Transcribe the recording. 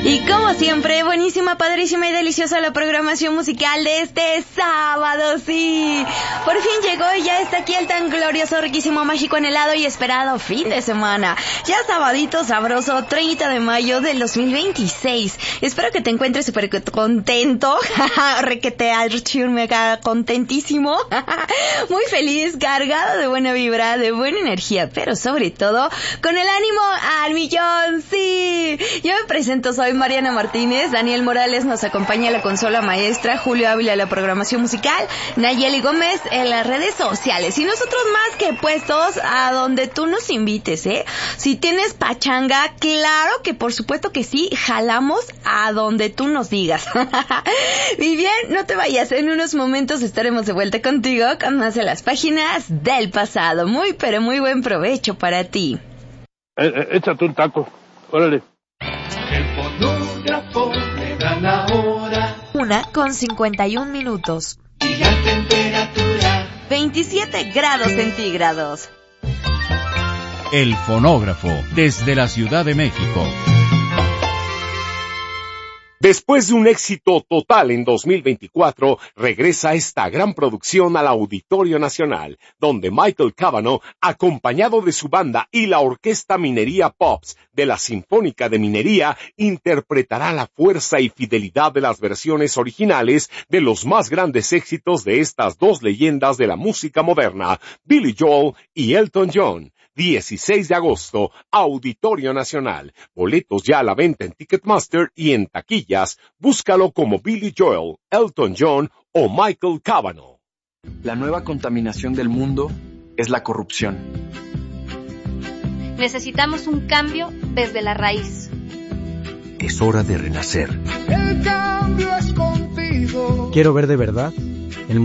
Y como siempre, buenísima, padrísima y deliciosa la programación musical de este sábado, sí. Por fin llegó y ya está aquí el tan glorioso, riquísimo, mágico, anhelado y esperado fin de semana. Ya sabadito sabroso, 30 de mayo del 2026. Espero que te encuentres súper contento, requete mega contentísimo, muy feliz, cargado de buena vibra, de buena energía, pero sobre todo con el ánimo al millón, sí. Yo me presento, soy Mariana Martínez, Daniel Morales nos acompaña a la consola maestra, Julio Ávila a la programación musical, Nayeli Gómez en las redes sociales y nosotros más que puestos a donde tú nos invites, Si tienes pachanga, claro que por supuesto que sí, jalamos a donde tú nos digas. Y bien, no te vayas, en unos momentos estaremos de vuelta contigo con más de las páginas del pasado. Muy pero muy buen provecho para ti. Échate un taco, órale. El fonógrafo me da la hora. 1:51. Y la temperatura 27 grados centígrados. El fonógrafo, desde la Ciudad de México. Después de un éxito total en 2024, regresa esta gran producción al Auditorio Nacional, donde Michael Cavanaugh, acompañado de su banda y la Orquesta Minería Pops de la Sinfónica de Minería, interpretará la fuerza y fidelidad de las versiones originales de los más grandes éxitos de estas dos leyendas de la música moderna, Billy Joel y Elton John. 16 de agosto, Auditorio Nacional. Boletos ya a la venta en Ticketmaster y en taquillas. Búscalo como Billy Joel, Elton John o Michael Cavanaugh. La nueva contaminación del mundo es la corrupción. Necesitamos un cambio desde la raíz. Es hora de renacer. El cambio es contigo. Quiero ver de verdad el